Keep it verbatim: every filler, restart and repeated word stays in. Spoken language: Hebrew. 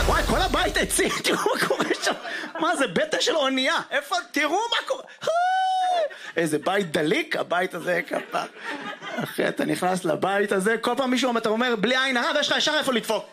וואי, כל הבית עצים, תראו מה קורה שם. מה זה, בטן של אונייה. איפה, תראו מה קורה. איזה בית דליק, הבית הזה כפה. אחי, אתה נכנס לבית הזה, כל פעם מישהו אתה אומר, בלי עין הרע, ויש לך ישר איפה לדפוק.